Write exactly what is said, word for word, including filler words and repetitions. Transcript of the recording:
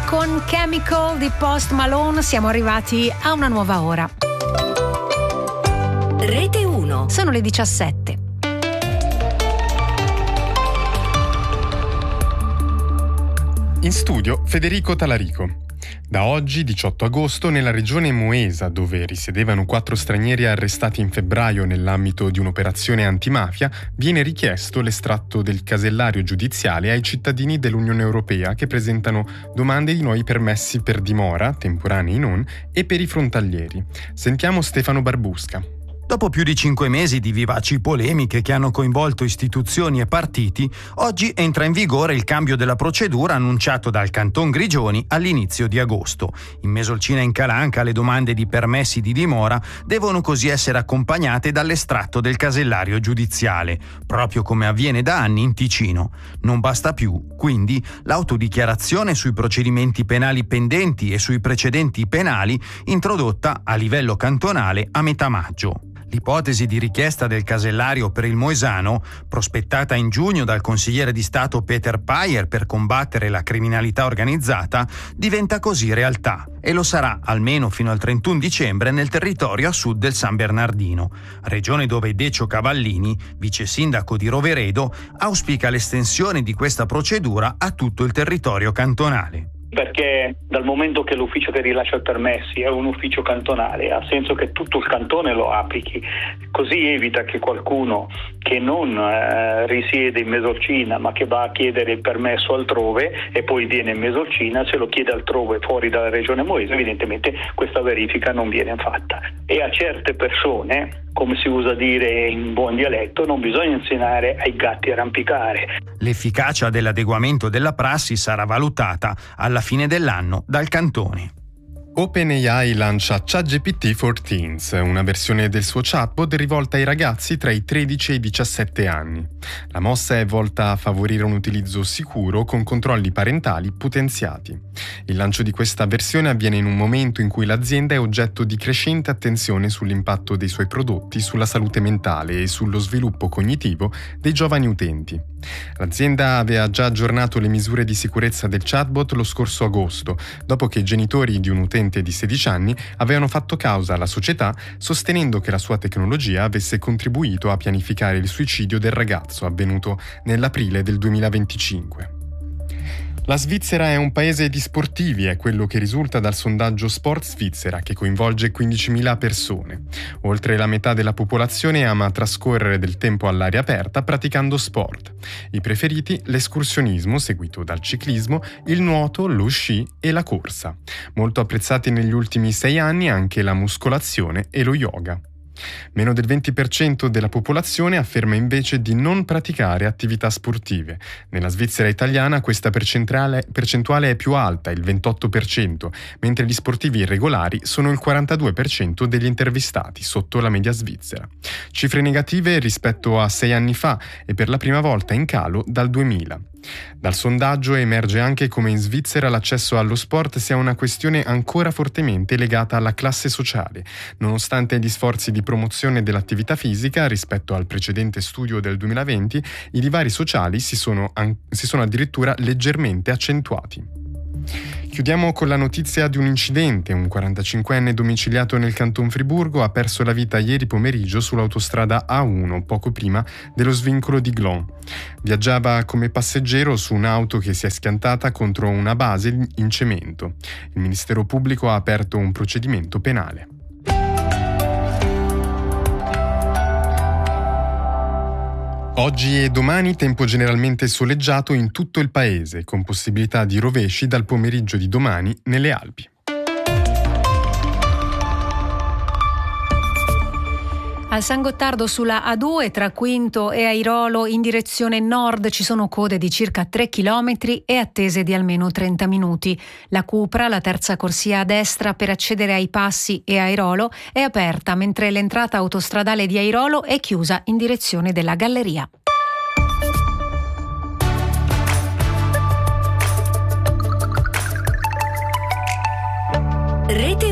con Chemical di Post Malone siamo arrivati a una nuova ora. Rete uno. Sono le diciassette. In studio Federico Talarico. Da oggi, diciotto agosto, nella regione Moesa, dove risiedevano quattro stranieri arrestati in febbraio nell'ambito di un'operazione antimafia, viene richiesto l'estratto del casellario giudiziale ai cittadini dell'Unione Europea che presentano domande di nuovi permessi per dimora, temporanei non, e per i frontalieri. Sentiamo Stefano Barbusca. Dopo più di cinque mesi di vivaci polemiche che hanno coinvolto istituzioni e partiti, oggi entra in vigore il cambio della procedura annunciato dal Canton Grigioni all'inizio di agosto. In Mesolcina e in Calanca le domande di permessi di dimora devono così essere accompagnate dall'estratto del casellario giudiziale, proprio come avviene da anni in Ticino. Non basta più, quindi, l'autodichiarazione sui procedimenti penali pendenti e sui precedenti penali introdotta a livello cantonale a metà maggio. L'ipotesi di richiesta del casellario per il Moesano, prospettata in giugno dal consigliere di Stato Peter Payer per combattere la criminalità organizzata, diventa così realtà e lo sarà almeno fino al trentuno dicembre nel territorio a sud del San Bernardino, regione dove Decio Cavallini, vice sindaco di Roveredo, auspica l'estensione di questa procedura a tutto il territorio cantonale. Perché dal momento che l'ufficio che rilascia i permessi è un ufficio cantonale, ha senso che tutto il cantone lo applichi, così evita che qualcuno che non eh, risiede in Mesolcina ma che va a chiedere il permesso altrove e poi viene in Mesolcina, se lo chiede altrove fuori dalla regione Moesa, evidentemente questa verifica non viene fatta. E a certe persone, come si usa dire in buon dialetto, non bisogna insegnare ai gatti a arrampicare. L'efficacia dell'adeguamento della prassi sarà valutata alla fine dell'anno dal cantone. OpenAI lancia ChatGPT for Teens, una versione del suo chatbot rivolta ai ragazzi tra i tredici e i diciassette anni. La mossa è volta a favorire un utilizzo sicuro con controlli parentali potenziati. Il lancio di questa versione avviene in un momento in cui l'azienda è oggetto di crescente attenzione sull'impatto dei suoi prodotti sulla salute mentale e sullo sviluppo cognitivo dei giovani utenti. L'azienda aveva già aggiornato le misure di sicurezza del chatbot lo scorso agosto, dopo che i genitori di un utente di sedici anni avevano fatto causa alla società sostenendo che la sua tecnologia avesse contribuito a pianificare il suicidio del ragazzo avvenuto nell'aprile del duemilaventicinque. La Svizzera è un paese di sportivi, è quello che risulta dal sondaggio Sport Svizzera, che coinvolge quindicimila persone. Oltre la metà della popolazione ama trascorrere del tempo all'aria aperta praticando sport. I preferiti l'escursionismo, seguito dal ciclismo, il nuoto, lo sci e la corsa. Molto apprezzati negli ultimi sei anni anche la muscolazione e lo yoga. Meno del venti per cento della popolazione afferma invece di non praticare attività sportive. Nella Svizzera italiana questa percentuale, percentuale è più alta, il ventotto per cento, mentre gli sportivi irregolari sono il quarantadue per cento degli intervistati, sotto la media svizzera. Cifre negative rispetto a sei anni fa e per la prima volta in calo dal duemila. Dal sondaggio emerge anche come in Svizzera l'accesso allo sport sia una questione ancora fortemente legata alla classe sociale, nonostante gli sforzi di promozione dell'attività fisica rispetto al precedente studio del duemilaventi, i divari sociali si sono, an- si sono addirittura leggermente accentuati. Chiudiamo con la notizia di un incidente. Un quarantacinquenne domiciliato nel Canton Friburgo ha perso la vita ieri pomeriggio sull'autostrada A uno, poco prima dello svincolo di Glon. Viaggiava come passeggero su un'auto che si è schiantata contro una base in cemento. Il Ministero Pubblico ha aperto un procedimento penale. Oggi e domani tempo generalmente soleggiato in tutto il paese, con possibilità di rovesci dal pomeriggio di domani nelle Alpi. Al San Gottardo sulla A due tra Quinto e Airolo in direzione nord ci sono code di circa tre chilometri e attese di almeno trenta minuti. La Cupra, la terza corsia a destra per accedere ai Passi e Airolo, è aperta, mentre l'entrata autostradale di Airolo è chiusa in direzione della Galleria. Rete